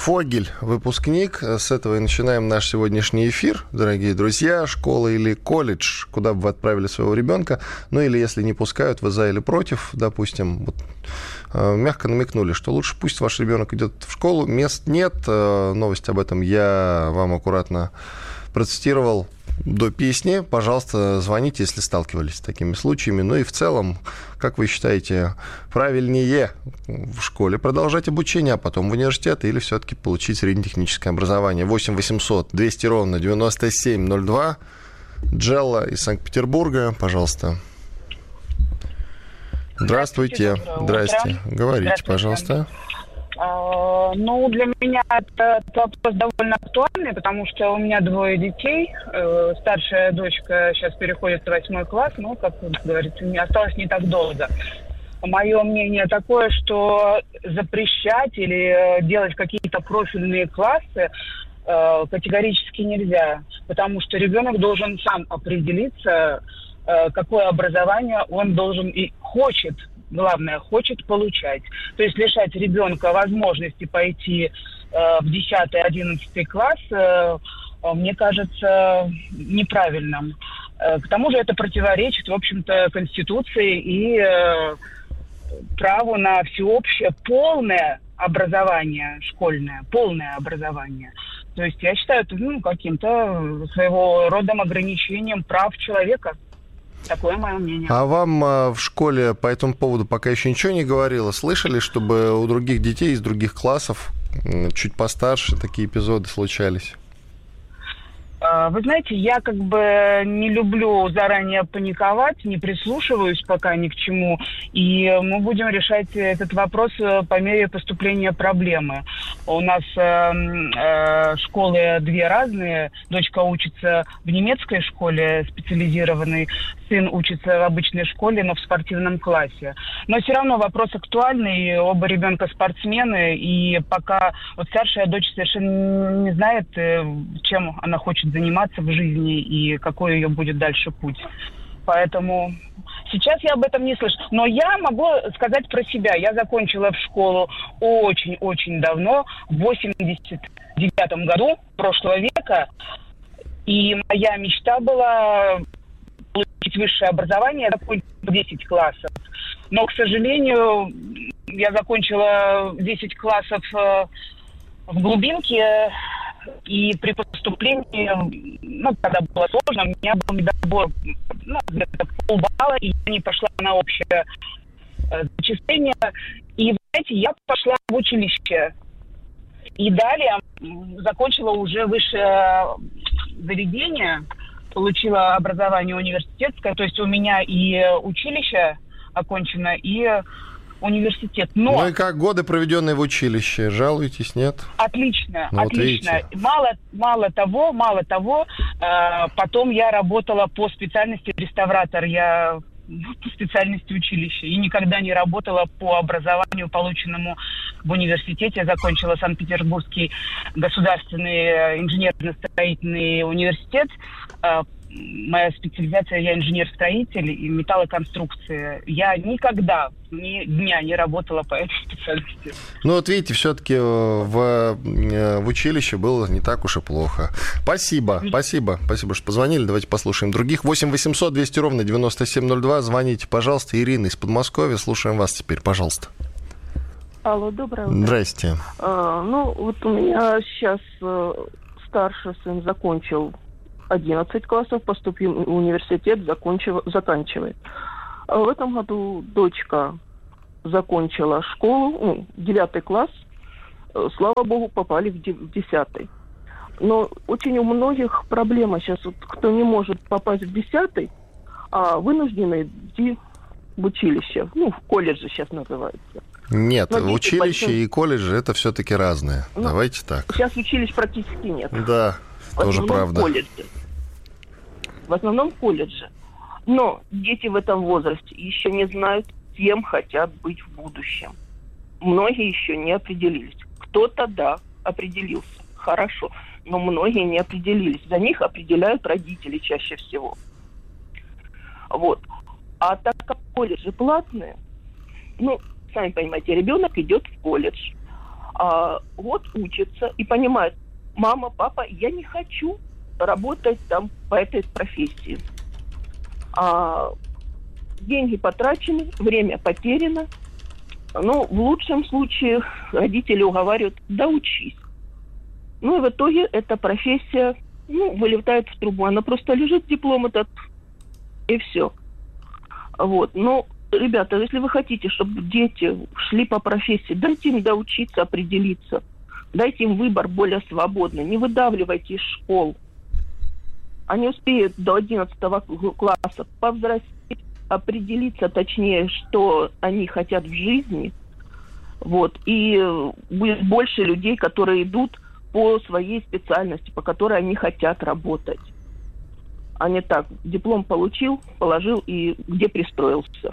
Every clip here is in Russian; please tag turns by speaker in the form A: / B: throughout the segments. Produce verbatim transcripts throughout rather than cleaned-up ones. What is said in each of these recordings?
A: Фогель, выпускник. С этого и начинаем наш сегодняшний эфир. Дорогие друзья, школа или колледж, куда бы вы отправили своего ребенка. Ну или если не пускают, вы за или против, допустим. Вот, э, мягко намекнули, что лучше пусть ваш ребенок идет в школу. Мест нет. Э, новость об этом я вам аккуратно процитировал до песни. Пожалуйста, звоните, если сталкивались с такими случаями. Ну и в целом, как вы считаете, правильнее в школе продолжать обучение, а потом в университет, или все-таки получить среднетехническое образование? восемь восемьсот двести ровно девяносто семь ноль два. Джелла из Санкт-Петербурга, пожалуйста. Здравствуйте. Здрасте. Говорите, пожалуйста.
B: Ну, для меня это, это вопрос довольно актуальный, потому что у меня двое детей. Старшая дочка сейчас переходит в восьмой класс, но, как говорится, не осталось не так долго. Мое мнение такое, что запрещать или делать какие-то профильные классы категорически нельзя, потому что ребенок должен сам определиться, какое образование он должен и хочет. Главное, хочет получать. То есть лишать ребенка возможности пойти э, в десятый-одиннадцатый класс, э, мне кажется, неправильным. Э, к тому же это противоречит, в общем-то, Конституции и э, праву на всеобщее полное образование школьное, полное образование. То есть я считаю это ну, каким-то своего рода ограничением прав человека. Такое мое мнение.
A: А вам а, в школе по этому поводу пока еще ничего не говорило? Слышали, чтобы у других детей из других классов, чуть постарше, такие эпизоды случались?
B: Вы знаете, я как бы не люблю заранее паниковать, не прислушиваюсь пока ни к чему, и мы будем решать этот вопрос по мере поступления проблемы. У нас э, э, школы две разные. Дочка учится в немецкой школе специализированной, сын учится в обычной школе, но в спортивном классе. Но все равно вопрос актуальный, оба ребенка спортсмены, и пока вот старшая дочь совершенно не знает, чем она хочет заниматься в жизни и какой ее будет дальше путь. Поэтому сейчас я об этом не слышу. Но я могу сказать про себя. Я закончила в школу очень-очень давно, в восемьдесят девятом году прошлого века. И моя мечта была получить высшее образование, закончить десять классов. Но, к сожалению, я закончила десять классов в глубинке, и при поступлении, ну, когда было сложно, у меня был недобор, ну, где-то полбалла, и я не пошла на общее э, зачисление. И, знаете, я пошла в училище. И далее закончила уже высшее заведение, получила образование университетское, то есть у меня и училище окончено, и университет. Но...
A: Ну и как годы, проведенные в училище? Жалуетесь, нет?
B: Отлично,
A: ну,
B: отлично.
A: Вот
B: мало, мало того, мало того, э, потом я работала по специальности реставратор. Я по специальности училища. И никогда не работала по образованию, полученному в университете. Я закончила Санкт-Петербургский государственный инженерно-строительный университет. Э, Моя специализация, я инженер-строитель и металлоконструкции. Я никогда ни дня не работала по этой специальности.
A: Ну вот видите, все-таки в, в училище было не так уж и плохо. Спасибо, спасибо, спасибо, что позвонили. Давайте послушаем других. восемь восемьсот двести ровно девяносто семь ноль два. Звоните, пожалуйста. Ирина из Подмосковья. Слушаем вас теперь, пожалуйста.
C: Алло, доброе утро.
A: Здрасте.
C: А, ну, вот у меня сейчас э, старший сын закончил одиннадцать классов, поступил в университет, закончил, заканчивает. А в этом году дочка закончила школу, ну, девятый класс, слава богу, попали в десятый. Но очень у многих проблема сейчас, вот, кто не может попасть в десятый, а вынуждены идти в училище, ну, в колледже сейчас называется.
A: Нет,
C: Но
A: училище
C: большим...
A: и колледжи это все-таки разные. Ну, давайте так.
C: Сейчас училищ практически нет.
A: Да,
C: в
A: тоже правда.
C: Колледже. В основном колледже. Но дети в этом возрасте еще не знают, кем хотят быть в будущем. Многие еще не определились. Кто-то, да, определился. Хорошо. Но многие не определились. За них определяют родители чаще всего. Вот. А так как колледжи платные, ну, сами понимаете, ребенок идет в колледж. а год учится и понимает: мама, папа, я не хочу работать там по этой профессии. А деньги потрачены, время потеряно. Ну, в лучшем случае родители уговаривают: да учись. Ну, и в итоге эта профессия, ну, вылетает в трубу. Она просто лежит, диплом этот, и все. Вот. Но, ребята, если вы хотите, чтобы дети шли по профессии, дайте им доучиться, определиться. Дайте им выбор более свободный. Не выдавливайте из школ. Они успеют до одиннадцатого класса повзрослеть, определиться точнее, что они хотят в жизни. Вот. И будет больше людей, которые идут по своей специальности, по которой они хотят работать. А не так: диплом получил, положил и где пристроился.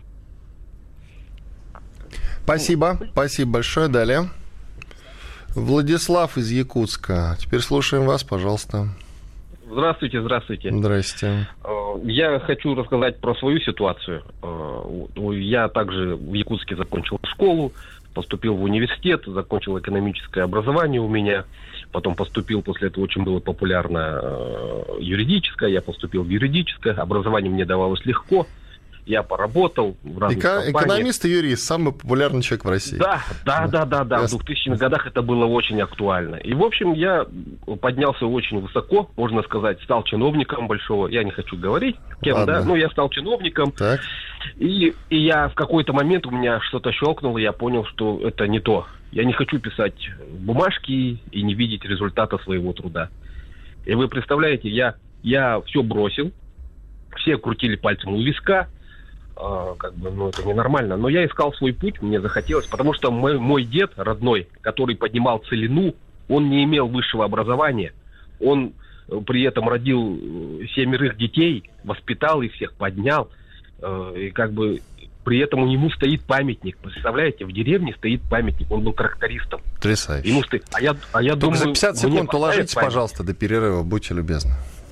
A: Спасибо. Спасибо большое. Далее. Владислав из Якутска. Теперь слушаем вас, пожалуйста.
D: Здравствуйте, здравствуйте.
A: Здрасте.
D: Я хочу рассказать про свою ситуацию. Я также в Якутске закончил школу, поступил в университет, закончил экономическое образование у меня, потом поступил, после этого очень было популярно юридическое, я поступил в юридическое, образование мне давалось легко, я поработал в разных
A: Эко-
D: компаниях.
A: Экономист и юрист, самый популярный человек в России.
D: Да, да, да, да, да. В двухтысячных годах это было очень актуально. И, в общем, я поднялся очень высоко, можно сказать, стал чиновником большого. Я не хочу говорить, кем,
A: Ладно.
D: да, но я стал чиновником.
A: Так.
D: И, и я в какой-то момент у меня что-то щелкнуло, я понял, что это не то. Я не хочу писать бумажки и не видеть результата своего труда. И вы представляете, я, я все бросил, все крутили пальцем у виска, э, как бы, ну, это ненормально. Но я искал свой путь, мне захотелось, потому что мой, мой дед родной, который поднимал целину, он не имел высшего образования. Он при этом родил семерых детей, воспитал их всех, поднял, э, и как бы при этом у него стоит памятник. Представляете, в деревне стоит памятник. Он был трактористом.
A: Потрясающе.
D: Ему сто... А я, а я
A: Только
D: думаю,
A: за пятьдесят секунд уложитесь,
D: памятник.
A: пожалуйста, до перерыва, будьте любезны.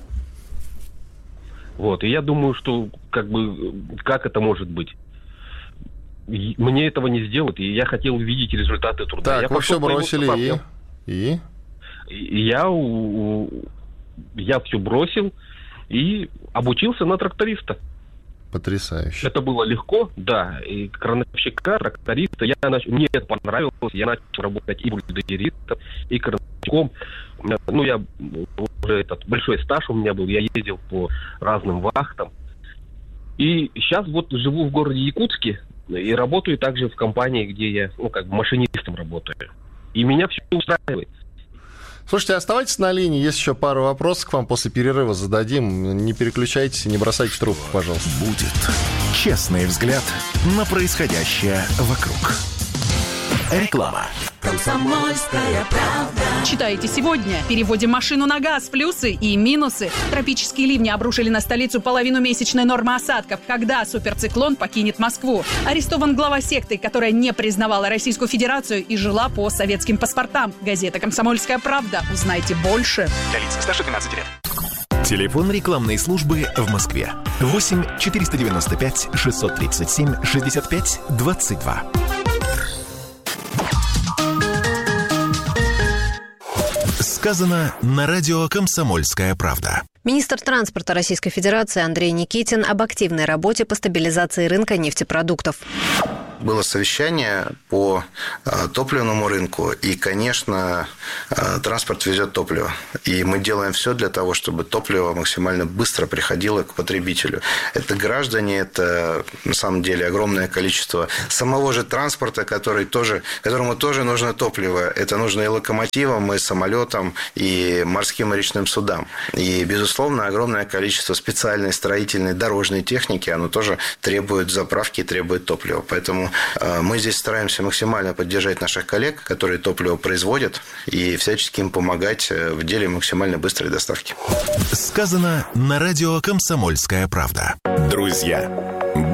D: Вот, и я думаю, что как бы как это может быть? И мне этого не сделают, и я хотел увидеть результаты труда.
A: Так,
D: я
A: вы все
D: по
A: бросили
D: стопам.
A: и... и?
D: И я, у- у- я все бросил и обучился на тракториста.
A: Потрясающе.
D: Это было легко, да. И крановщика, тракториста, я нач... мне это понравилось. Я начал работать и бульдозеристом, и крановщиком. У меня, ну, я уже этот большой стаж у меня был. Я ездил по разным вахтам. И сейчас вот живу в городе Якутске и работаю также в компании, где я, ну, как бы машинистом работаю. И меня все устраивает.
A: Слушайте, оставайтесь на линии, есть еще пару вопросов к вам после перерыва зададим. Не переключайтесь и не бросайте трубку, пожалуйста.
E: Будет честный взгляд на происходящее вокруг. Реклама.
F: Комсомольская правда.
G: Читайте сегодня. Переводим машину на газ. Плюсы и минусы. Тропические ливни обрушили на столицу половину месячной нормы осадков. Когда суперциклон покинет Москву? Арестован глава секты, которая не признавала Российскую Федерацию и жила по советским паспортам. Газета «Комсомольская правда». Узнайте больше.
E: Для лиц старше двенадцати лет. Телефон рекламной службы в Москве. восемь четыреста девяносто пять шестьсот тридцать семь шестьдесят пять двадцать два. Сказано на радио «Комсомольская правда».
H: Министр транспорта Российской Федерации Андрей Никитин об активной работе по стабилизации рынка нефтепродуктов.
I: Было совещание по э, топливному рынку, и, конечно, э, транспорт везет топливо. И мы делаем все для того, чтобы топливо максимально быстро приходило к потребителю. Это граждане, это, на самом деле, огромное количество самого же транспорта, который тоже, которому тоже нужно топливо. Это нужно и локомотивам, и самолетам, и морским и речным судам. И, безусловно, огромное количество специальной строительной дорожной техники, оно тоже требует заправки, требует топлива. Поэтому мы здесь стараемся максимально поддержать наших коллег, которые топливо производят, и всячески им помогать в деле максимально быстрой доставки.
E: Сказано на радио «Комсомольская правда». Друзья,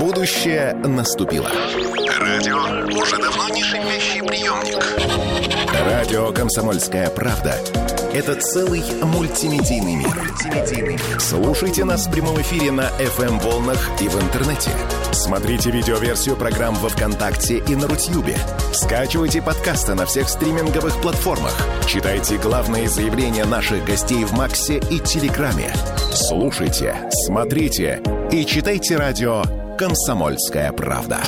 E: будущее наступило. Радио уже давно не шипящий приемник. Радио «Комсомольская правда» — это целый мультимедийный мир. Слушайте нас в прямом эфире на эф эм-волнах и в интернете. Смотрите видеоверсию программ во ВКонтакте и на Рутьюбе. Скачивайте подкасты на всех стриминговых платформах. Читайте главные заявления наших гостей в Максе и Телеграме. Слушайте, смотрите и читайте радио «Комсомольская правда».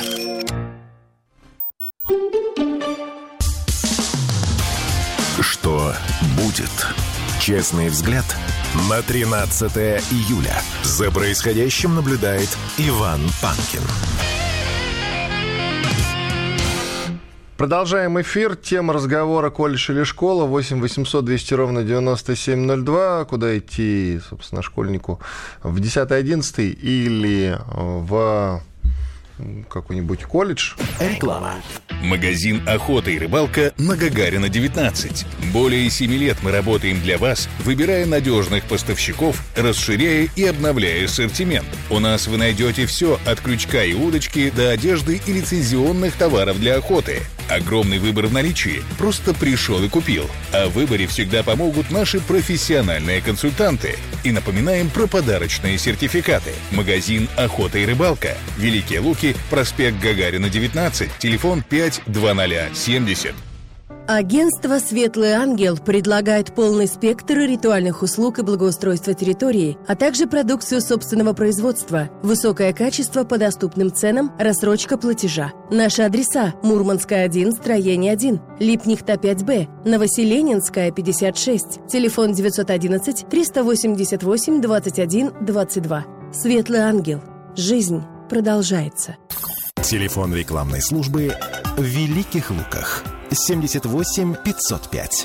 E: Что будет? Честный взгляд на тринадцатое июля. За происходящим наблюдает Иван Панкин.
A: Продолжаем эфир. Тема разговора «Колледж или школа». восемь восемьсот двести ровно девяносто семь ноль два. Куда идти, собственно, школьнику в десятый-одиннадцатый или в какой-нибудь колледж?
E: Реклама.
J: Магазин «Охота и рыбалка» на Гагарина, девятнадцать. Более семи лет мы работаем для вас, выбирая надежных поставщиков, расширяя и обновляя ассортимент. У нас вы найдете все от крючка и удочки до одежды и лицензионных товаров для охоты. Огромный выбор в наличии. Просто пришел и купил. О выборе всегда помогут наши профессиональные консультанты. И напоминаем про подарочные сертификаты. Магазин «Охота и рыбалка». Великие Луки, проспект Гагарина, девятнадцать, телефон пять два ноль семьдесят.
K: Агентство «Светлый ангел» предлагает полный спектр ритуальных услуг и благоустройства территории, а также продукцию собственного производства, высокое качество по доступным ценам, рассрочка платежа. Наши адреса: Мурманская, один, строение один, Липнихта, пять Б, Новоселенинская, пятьдесят шесть, телефон девятьсот одиннадцать триста восемьдесят восемь двадцать один двадцать два. «Светлый ангел». Жизнь продолжается.
E: Телефон рекламной службы в Великих Луках. семьдесят восемь пятьсот пять.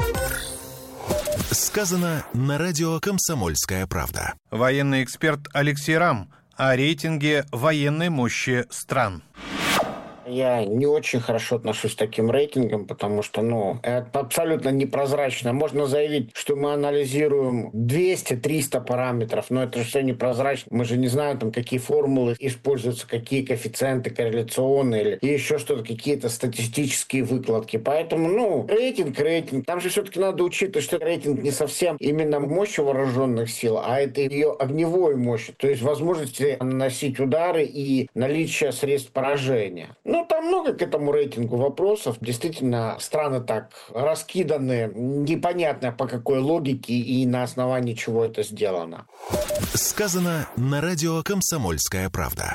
E: Сказано на радио «Комсомольская правда».
L: Военный эксперт Алексей Рам о рейтинге военной мощи стран.
M: Я не очень хорошо отношусь к таким рейтингам, потому что, ну, это абсолютно непрозрачно. Можно заявить, что мы анализируем двести-триста параметров, но это же все непрозрачно. Мы же не знаем, там, какие формулы используются, какие коэффициенты корреляционные или еще что-то, какие-то статистические выкладки. Поэтому, ну, рейтинг, рейтинг. Там же все-таки надо учитывать, что рейтинг не совсем именно мощь вооруженных сил, а это ее огневой мощь, то есть возможности наносить удары и наличие средств поражения. Ну, там много к этому рейтингу вопросов. Действительно, страны так раскиданы, непонятно по какой логике и на основании чего это сделано.
E: Сказано на радио «Комсомольская правда».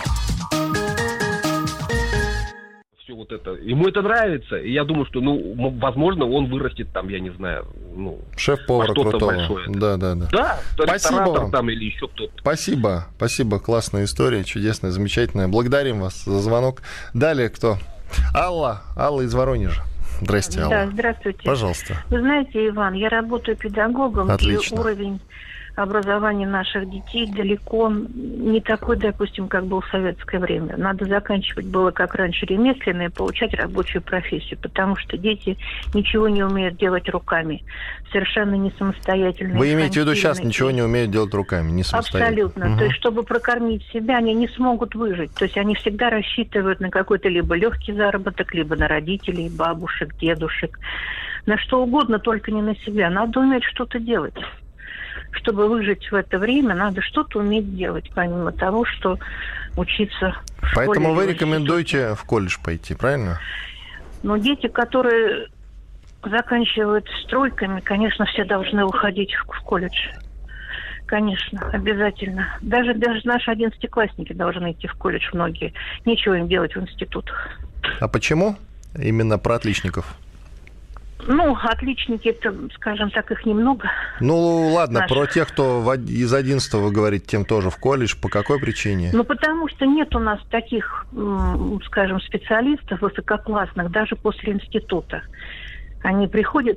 D: Все вот это. Ему это нравится. И я думаю, что, ну, возможно, он вырастет там, я не знаю, ну,
A: шеф-повара крутого. Большое. Да, да, да.
D: Да,
A: спасибо вам.
D: Там или еще кто-то.
A: Спасибо, спасибо, классная история, чудесная, замечательная. Благодарим вас за звонок. Далее кто? Алла, Алла из Воронежа. Здрасте, Алла.
N: Да, здравствуйте.
A: Пожалуйста.
N: Вы знаете, Иван, я работаю педагогом.
A: Отлично.
N: И уровень образования наших детей далеко не такой, допустим, как был в советское время. Надо заканчивать было, как раньше, ремесленное, получать рабочую профессию, потому что дети ничего не умеют делать руками, совершенно не самостоятельные.
A: Вы имеете в виду, сейчас ничего не умеют делать руками, не самостоятельно?
N: Абсолютно.
A: Угу.
N: То есть, чтобы прокормить себя, они не смогут выжить. То есть, они всегда рассчитывают на какой-то либо легкий заработок, либо на родителей, бабушек, дедушек, на что угодно, только не на себя. Надо уметь что-то делать. Чтобы выжить в это время, надо что-то уметь делать, помимо того, что учиться в школе.
A: Поэтому вы рекомендуете в колледж пойти, правильно?
N: Но дети, которые заканчивают стройками, конечно, все должны уходить в колледж. Конечно, обязательно. Даже, даже наши одиннадцатиклассники должны идти в колледж, многие. Нечего им делать в институтах.
A: А почему? Именно про отличников.
N: Ну, отличники, это, скажем так, их немного.
A: Ну, ладно,
N: наших.
A: Про тех, кто из одиннадцатого, вы говорите, тем тоже в колледж. По какой причине?
N: Ну, потому что нет у нас таких, скажем, специалистов высококлассных даже после института. Они приходят